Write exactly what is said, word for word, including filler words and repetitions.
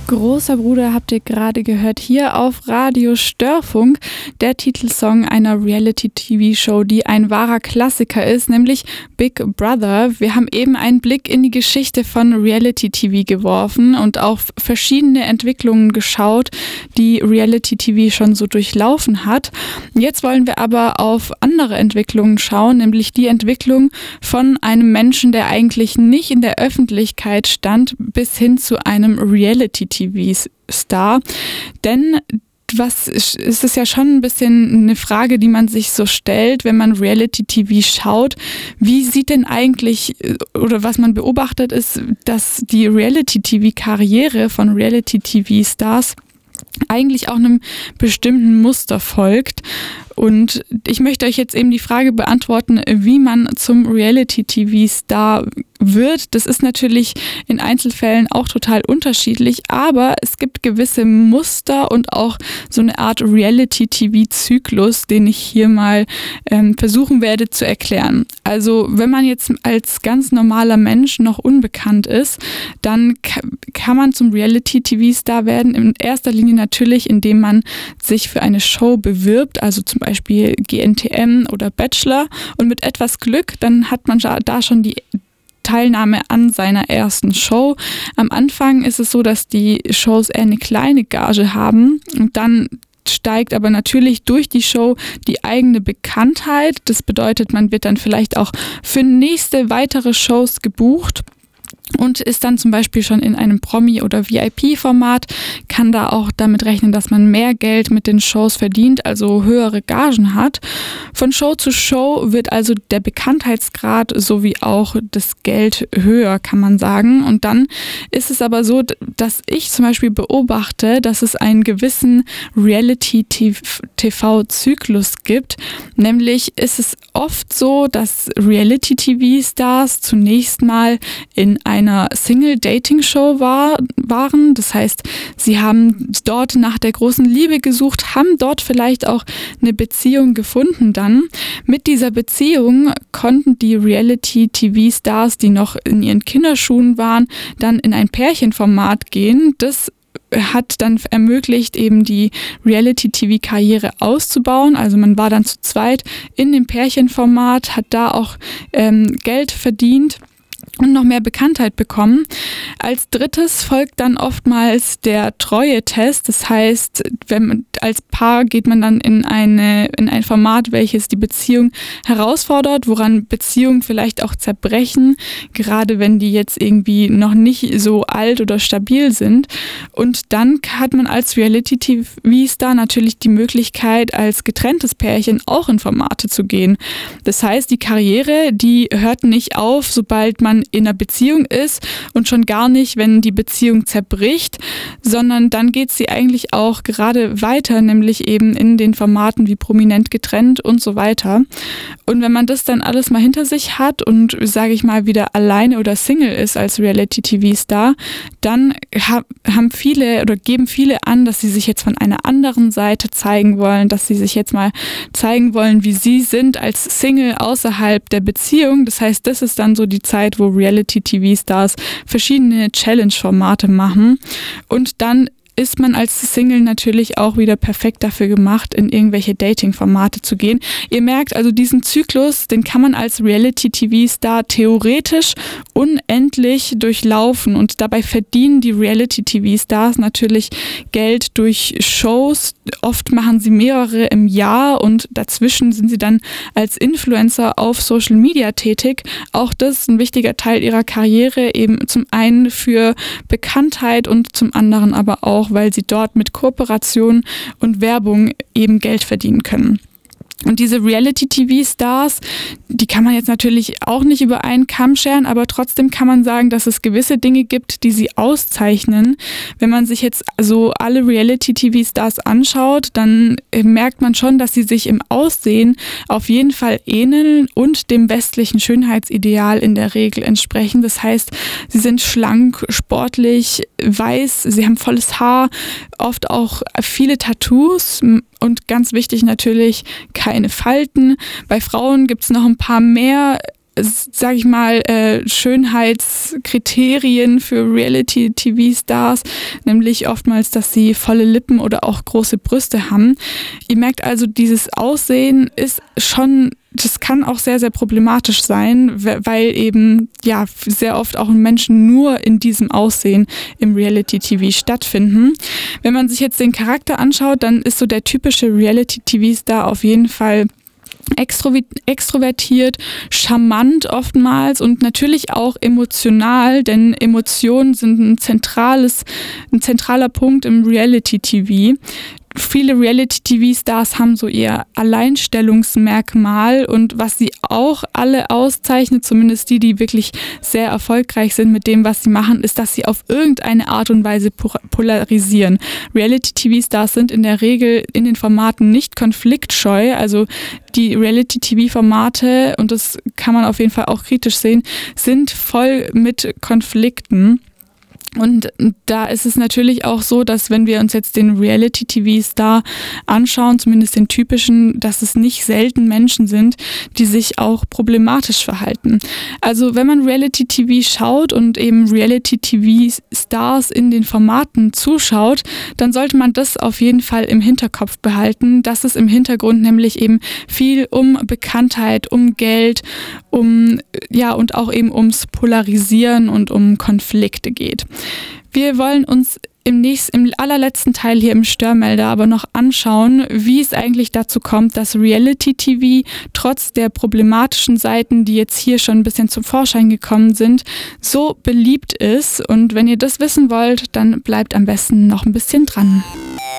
Großer Bruder habt ihr gerade gehört hier auf Radio Störfunk, der Titelsong einer Reality-T V-Show, die ein wahrer Klassiker ist, nämlich Big Brother. Wir haben eben einen Blick in die Geschichte von Reality-T V geworfen und auf verschiedene Entwicklungen geschaut, die Reality-T V schon so durchlaufen hat. Jetzt wollen wir aber auf andere Entwicklungen schauen, nämlich die Entwicklung von einem Menschen, der eigentlich nicht in der Öffentlichkeit stand, bis hin zu einem Reality-T V-Star. Denn was ist es ja schon ein bisschen eine Frage, die man sich so stellt, wenn man Reality-T V schaut. Wie sieht denn eigentlich, oder was man beobachtet, ist, dass die Reality-T V-Karriere von Reality-T V-Stars eigentlich auch einem bestimmten Muster folgt. Und ich möchte euch jetzt eben die Frage beantworten, wie man zum Reality-T V-Star wird. Das ist natürlich in Einzelfällen auch total unterschiedlich, aber es gibt gewisse Muster und auch so eine Art Reality-T V-Zyklus, den ich hier mal ähm, versuchen werde zu erklären. Also wenn man jetzt als ganz normaler Mensch noch unbekannt ist, dann k- kann man zum Reality-T V-Star werden, in erster Linie natürlich, indem man sich für eine Show bewirbt, also zum Beispiel G N T M oder Bachelor, und mit etwas Glück, dann hat man da schon die Teilnahme an seiner ersten Show. Am Anfang ist es so, dass die Shows eher eine kleine Gage haben und dann steigt aber natürlich durch die Show die eigene Bekanntheit. Das bedeutet, man wird dann vielleicht auch für nächste weitere Shows gebucht und ist dann zum Beispiel schon in einem Promi- oder V I P-Format, kann da auch damit rechnen, dass man mehr Geld mit den Shows verdient, also höhere Gagen hat. Von Show zu Show wird also der Bekanntheitsgrad sowie auch das Geld höher, kann man sagen. Und dann ist es aber so, dass ich zum Beispiel beobachte, dass es einen gewissen Reality-T V-Zyklus gibt. Nämlich ist es oft so, dass Reality-T V-Stars zunächst mal in einer Single-Dating-Show war, waren. Das heißt, sie haben dort nach der großen Liebe gesucht, haben dort vielleicht auch eine Beziehung gefunden dann. Mit dieser Beziehung konnten die Reality-T V-Stars, die noch in ihren Kinderschuhen waren, dann in ein Pärchenformat gehen. Das hat dann ermöglicht, eben die Reality-T V-Karriere auszubauen. Also man war dann zu zweit in dem Pärchenformat, hat da auch ähm, Geld verdient und noch mehr Bekanntheit bekommen. Als drittes folgt dann oftmals der Treue-Test. Das heißt, wenn man, als Paar geht man dann in eine in ein Format, welches die Beziehung herausfordert, woran Beziehungen vielleicht auch zerbrechen, gerade wenn die jetzt irgendwie noch nicht so alt oder stabil sind. Und dann hat man als Reality-T V-Star natürlich die Möglichkeit, als getrenntes Pärchen auch in Formate zu gehen. Das heißt, die Karriere, die hört nicht auf, sobald man in einer Beziehung ist und schon gar nicht, wenn die Beziehung zerbricht, sondern dann geht sie eigentlich auch gerade weiter, nämlich eben in den Formaten wie Prominent getrennt und so weiter. Und wenn man das dann alles mal hinter sich hat und, sage ich mal, wieder alleine oder Single ist als Reality-T V-Star, dann ha- haben viele oder geben viele an, dass sie sich jetzt von einer anderen Seite zeigen wollen, dass sie sich jetzt mal zeigen wollen, wie sie sind als Single außerhalb der Beziehung. Das heißt, das ist dann so die Zeit, wo Reality-T V-Stars verschiedene Challenge-Formate machen und dann ist man als Single natürlich auch wieder perfekt dafür gemacht, in irgendwelche Dating-Formate zu gehen. Ihr merkt also, diesen Zyklus, den kann man als Reality-T V-Star theoretisch unendlich durchlaufen und dabei verdienen die Reality-T V-Stars natürlich Geld durch Shows. Oft machen sie mehrere im Jahr und dazwischen sind sie dann als Influencer auf Social Media tätig. Auch das ist ein wichtiger Teil ihrer Karriere, eben zum einen für Bekanntheit und zum anderen aber auch, weil sie dort mit Kooperation und Werbung eben Geld verdienen können. Und diese Reality-T V-Stars, die kann man jetzt natürlich auch nicht über einen Kamm scheren, aber trotzdem kann man sagen, dass es gewisse Dinge gibt, die sie auszeichnen. Wenn man sich jetzt so alle Reality-T V-Stars anschaut, dann merkt man schon, dass sie sich im Aussehen auf jeden Fall ähneln und dem westlichen Schönheitsideal in der Regel entsprechen. Das heißt, sie sind schlank, sportlich, weiß, sie haben volles Haar, oft auch viele Tattoos und ganz wichtig natürlich keine Falten. Bei Frauen gibt es noch ein paar mehr sage ich mal, äh, Schönheitskriterien für Reality-T V-Stars, nämlich oftmals, dass sie volle Lippen oder auch große Brüste haben. Ihr merkt also, dieses Aussehen ist schon, das kann auch sehr, sehr problematisch sein, weil eben ja sehr oft auch Menschen nur in diesem Aussehen im Reality-T V stattfinden. Wenn man sich jetzt den Charakter anschaut, dann ist so der typische Reality-T V-Star auf jeden Fall extrovertiert, charmant oftmals und natürlich auch emotional, denn Emotionen sind ein zentrales, ein zentraler Punkt im Reality-T V. Viele Reality-T V-Stars haben so ihr Alleinstellungsmerkmal und was sie auch alle auszeichnet, zumindest die, die wirklich sehr erfolgreich sind mit dem, was sie machen, ist, dass sie auf irgendeine Art und Weise polarisieren. Reality-T V-Stars sind in der Regel in den Formaten nicht konfliktscheu, also die Reality-T V-Formate, und das kann man auf jeden Fall auch kritisch sehen, sind voll mit Konflikten. Und da ist es natürlich auch so, dass wenn wir uns jetzt den Reality-T V-Star anschauen, zumindest den typischen, dass es nicht selten Menschen sind, die sich auch problematisch verhalten. Also wenn man Reality-T V schaut und eben Reality-T V-Stars in den Formaten zuschaut, dann sollte man das auf jeden Fall im Hinterkopf behalten, dass es im Hintergrund nämlich eben viel um Bekanntheit, um Geld, um ja und auch eben ums Polarisieren und um Konflikte geht. Wir wollen uns im nächsten, im allerletzten Teil hier im Störmelder aber noch anschauen, wie es eigentlich dazu kommt, dass Reality-T V trotz der problematischen Seiten, die jetzt hier schon ein bisschen zum Vorschein gekommen sind, so beliebt ist. Und wenn ihr das wissen wollt, dann bleibt am besten noch ein bisschen dran.